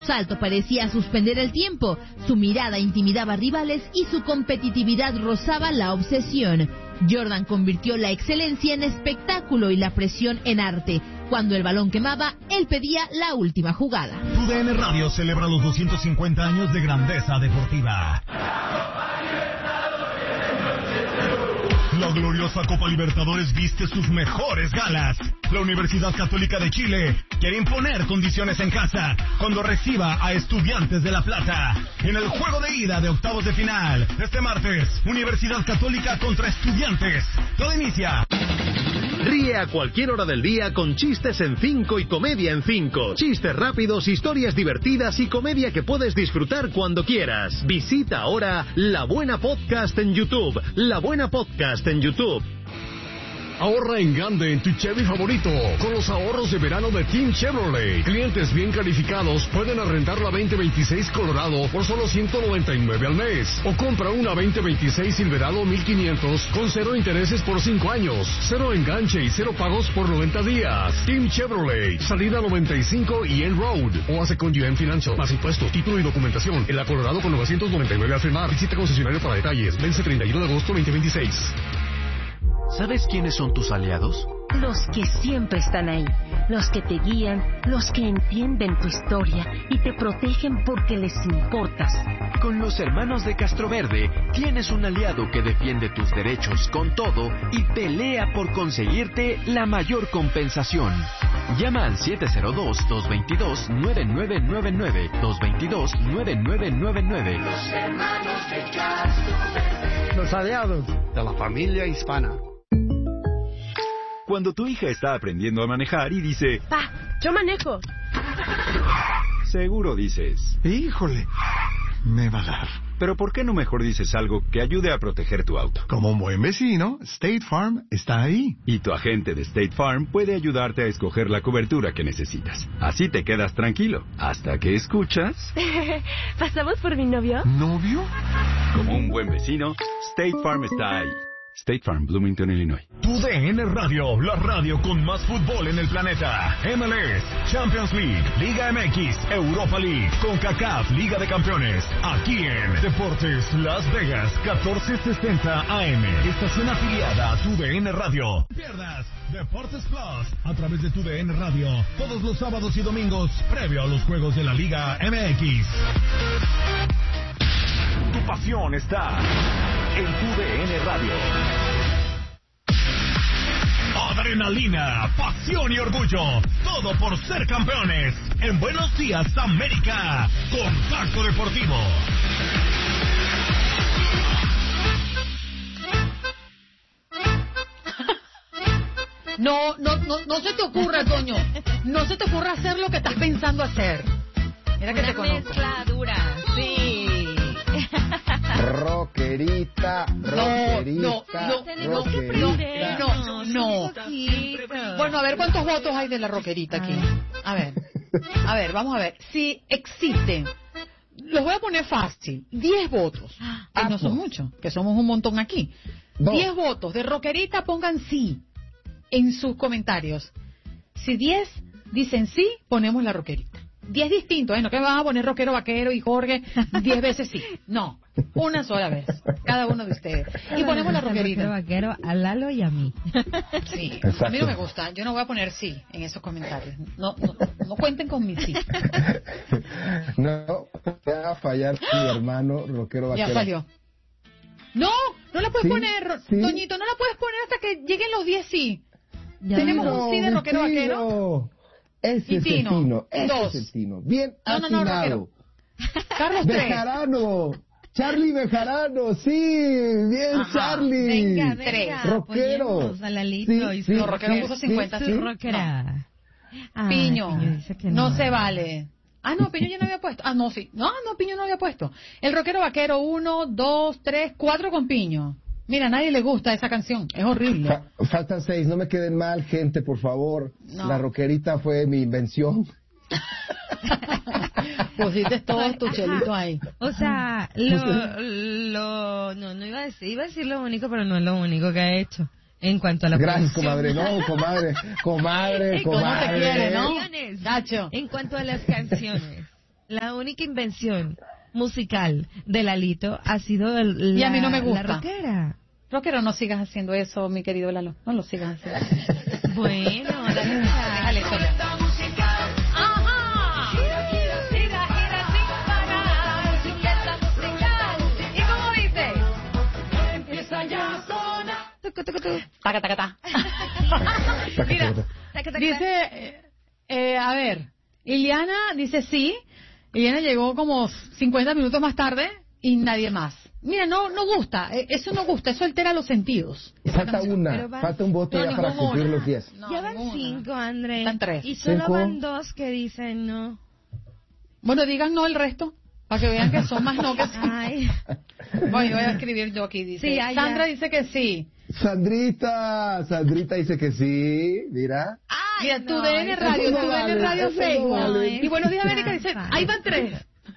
Salto parecía suspender el tiempo, su mirada intimidaba a rivales y su competitividad rozaba la obsesión. Jordan convirtió la excelencia en espectáculo y la presión en arte. Cuando el balón quemaba, él pedía la última jugada. TUDN Radio celebra los 250 años de grandeza deportiva. La gloriosa Copa Libertadores viste sus mejores galas. La Universidad Católica de Chile quiere imponer condiciones en casa cuando reciba a Estudiantes de La Plata. En el juego de ida de octavos de final, este martes, Universidad Católica contra Estudiantes. Todo inicia. Ríe a cualquier hora del día con Chistes en 5 y Comedia en 5. Chistes rápidos, historias divertidas y comedia que puedes disfrutar cuando quieras. Visita ahora La Buena Podcast en YouTube. La Buena Podcast en YouTube. Ahorra en grande en tu Chevy favorito con los ahorros de verano de Team Chevrolet. Clientes bien calificados pueden arrendar la 2026 Colorado por solo $199 al mes. O compra una 2026 Silverado 1500 con 0 intereses por 5 años, 0 enganche y 0 pagos por 90 días. Team Chevrolet, salida 95 y End Road. O hace con GM Financial. Más impuestos, título y documentación. En la Colorado con 999 al frenar. Visita concesionario para detalles. Vence 31 de agosto 2026. ¿Sabes quiénes son tus aliados? Los que siempre están ahí, los que te guían, los que entienden tu historia y te protegen porque les importas. Con los hermanos de Castroverde tienes un aliado que defiende tus derechos con todo y pelea por conseguirte la mayor compensación. Llama al 702-222-9999, 222-9999. Los hermanos de Castroverde. Los aliados de la familia hispana. Cuando tu hija está aprendiendo a manejar y dice... Pa, yo manejo. Seguro dices... Híjole, me va a dar. Pero ¿por qué no mejor dices algo que ayude a proteger tu auto? Como un buen vecino, State Farm está ahí. Y tu agente de State Farm puede ayudarte a escoger la cobertura que necesitas. Así te quedas tranquilo, hasta que escuchas... ¿Pasamos por mi novio? ¿Novio? Como un buen vecino, State Farm está ahí. State Farm, Bloomington, Illinois. TUDN Radio, la radio con más fútbol en el planeta. MLS, Champions League, Liga MX, Europa League, CONCACAF, Liga de Campeones. Aquí en Deportes Las Vegas, 1460 AM. Estación afiliada a TUDN Radio. No pierdas Deportes Plus a través de TUDN Radio. Todos los sábados y domingos, previo a los juegos de la Liga MX. Tu pasión está en TUDN Radio. Adrenalina, pasión y orgullo. Todo por ser campeones. En Buenos Días, América. Contacto Deportivo. No se te ocurra, Toño. No se te ocurra hacer lo que estás pensando hacer. Mira que te conozco. Una mezcla dura, sí. Rockerita. No. Bueno, a ver, ¿cuántos votos hay de la rockerita aquí? A ver, vamos a ver. Si existen, los voy a poner fácil, 10 votos, que no son muchos, que somos un montón aquí. 10 votos de rockerita, pongan sí en sus comentarios. Si 10 dicen sí, ponemos la rockerita. 10 distintos, no que van a poner rockero, vaquero y Jorge 10 veces sí. No, una sola vez, cada uno de ustedes. Y ponemos la rockerita. Rockero, vaquero, a Lalo y a mí. Sí, a mí no me gusta. Yo no voy a poner sí en esos comentarios. No cuenten con mi sí. No te va a fallar tu hermano rockero, vaquero. Ya salió. No la puedes poner, ¿Sí? Toñito, no la puedes poner hasta que lleguen los 10 sí. Ya Tenemos no, un sí de rockero, vaquero. Ese es el Tino. Ese es el Tino. Bien atinado. Rockero. Carlos 3. Bejarano. Charlie Bejarano. Sí, bien. Ajá. Charlie. Venga, 3. Rockero. A Lalito y sí, no, rockero puso 50. Sí, rockera. No. Piño. Dice que no se vale. No, Piño ya no había puesto. No, sí. No, Piño no había puesto. El rockero vaquero 1, 2, 3, 4 con Piño. Mira, a nadie le gusta esa canción, es horrible. Faltan 6, no me queden mal, gente, por favor. No. La rockerita fue mi invención. Pusiste todo tu chelito ahí. O sea, no iba a decir lo único, pero no es lo único que ha hecho. En cuanto a la Gracias, producción. comadre. ¿Cómo te quiere, no? Nacho. En cuanto a las canciones, La única invención musical de Lalito ha sido y a mí no me gusta. La rockera. Rockero, no sigas haciendo eso, mi querido Lalo. No lo sigas haciendo. Bueno, déjale eso ya. Ajá. Gira sin parar. Fiesta musical. ¿Y cómo dice? Empieza ya a sonar. Taca, taca, taca. Mira, dice, a ver, Iliana dice sí. Iliana llegó como 50 minutos más tarde y nadie más. Mira, no gusta, eso no gusta, eso altera los sentidos. Falta una, falta un voto ya para cumplir los 10. No, ya van 5, André. Están 3. Y solo van 2 que dicen no. Bueno, digan no el resto, para que vean que son más no que sí. Ay. Voy a escribir yo aquí, dice. Sí, Sandra dice que sí. Sandrita dice que sí, mira. Ay, mira, tu DN Radio, tu DN Radio Facebook. No, y Buenos Días América dice, ahí van 3.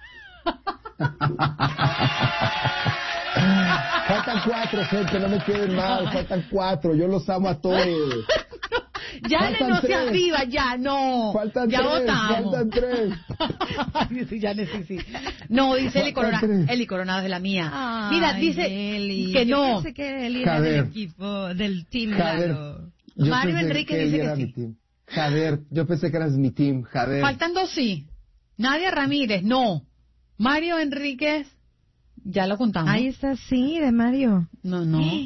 Faltan 4, gente, no me queden mal, faltan 4, yo los amo a todos. Ya no seas viva, ya no. Faltan ya 3, votamos. faltan 3. Ya sí. No, dice Eli Coronado es la mía. Ay, mira, dice Eli. que no. Yo pensé que Eli era del equipo, del team Lalo. Mario Enrique dice que sí. Team. Javier, yo pensé que eras mi team, Javier. Faltan 2 sí. Nadia Ramírez, no. Mario Enríquez, ya lo contamos. Ahí está, sí, de Mario. No.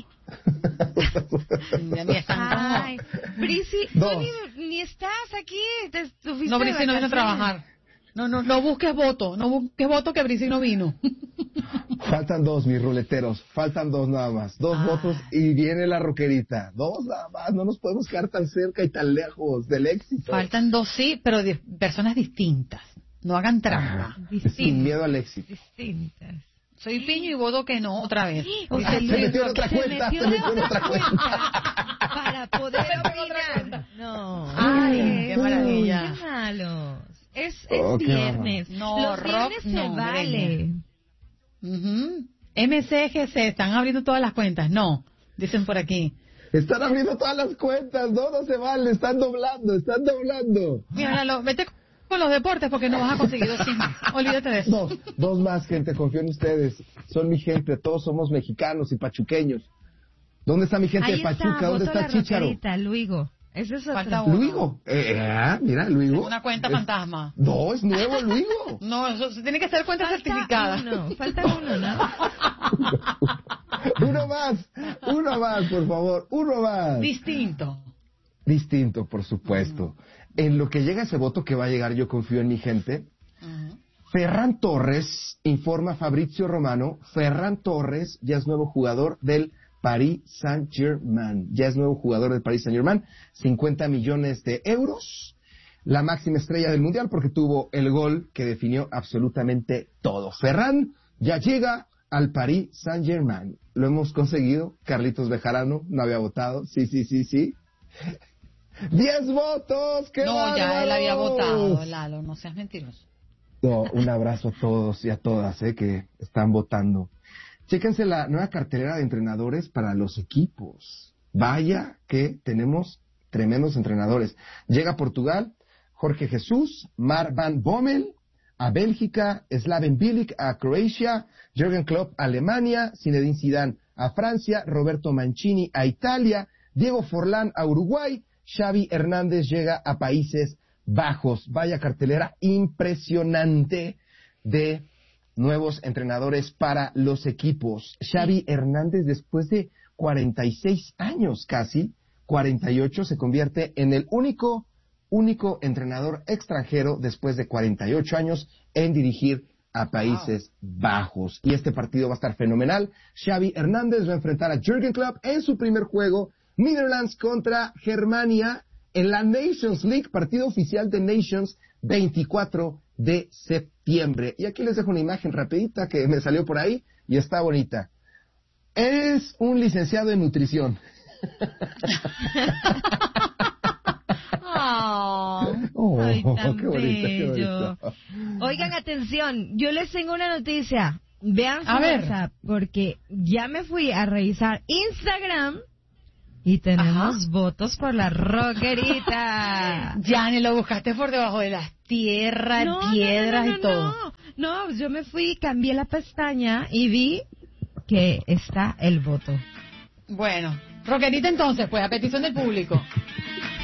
Ay, Brisi, tú ni estás aquí. No, Brisi no vino a trabajar. No busques voto. No busques voto que Brisi no vino. Faltan 2, mis ruleteros. Faltan 2 nada más. 2 votos y viene la roquerita. 2 nada más. No nos podemos quedar tan cerca y tan lejos del éxito. Faltan 2 sí, pero de personas distintas. No hagan trampa. Sin miedo al éxito. Distintas. Soy Piño y voto que no, otra vez. O sea, se metió en otra cuenta. Para poder opinar. No. Ay, qué maravilla. Qué malos. Es Oh, qué viernes. No, los viernes se vale. MCGC, están abriendo todas las cuentas. No, dicen por aquí. Están abriendo todas las cuentas. No se vale. Están doblando. Mira, Lalo, vete con los deportes porque no vas a conseguir 2 más. Olvídate de eso. 2 más, gente. Confío en ustedes. Son mi gente. Todos somos mexicanos y pachuqueños. ¿Dónde está mi gente de Pachuca? ¿Dónde está Chícharo? Luigo. Ese es otro. Luigo. Mira, Luigo. Una cuenta fantasma. No, es nuevo Luigo. No, eso tiene que ser cuenta certificada. Falta uno, ¿no? Uno más, por favor. Uno más. Distinto, por supuesto. En lo que llega ese voto que va a llegar, yo confío en mi gente. Ferran Torres, informa Fabrizio Romano. Ferran Torres ya es nuevo jugador del Paris Saint-Germain. 50 millones de euros. La máxima estrella del Mundial porque tuvo el gol que definió absolutamente todo. Ferran ya llega al Paris Saint-Germain. Lo hemos conseguido. Carlitos Bejarano no había votado. Sí. 10 votos. ¡Qué bárbaros! Ya él había votado, Lalo. No seas mentiroso. No, un abrazo a todos y a todas que están votando. Chéquense la nueva cartelera de entrenadores para los equipos. Vaya que tenemos tremendos entrenadores. Llega a Portugal Jorge Jesús, Mark Van Bommel a Bélgica, Slaven Bilic a Croacia, Jürgen Klopp a Alemania, Zinedine Zidane a Francia, Roberto Mancini a Italia, Diego Forlán a Uruguay, Xavi Hernández llega a Países Bajos. Vaya cartelera impresionante de nuevos entrenadores para los equipos. Xavi Hernández, después de 46 años casi, 48, se convierte en el único entrenador extranjero después de 48 años en dirigir a Países Bajos. Y este partido va a estar fenomenal. Xavi Hernández va a enfrentar a Jürgen Klopp en su primer juego, Netherlands contra Germania en la Nations League, partido oficial de Nations, 24 de septiembre. Y aquí les dejo una imagen rapidita que me salió por ahí y está bonita. Es un licenciado en nutrición. Ay, tan qué bonito, qué bello. bonito. Oigan, atención, yo les tengo una noticia. Vean su A ver. WhatsApp, porque ya me fui a revisar Instagram Y tenemos votos por la rockerita. Yane, lo buscaste por debajo de las tierras, piedras y todo. No, yo me fui, cambié la pestaña y vi que está el voto. Bueno, rockerita entonces, pues, a petición del público.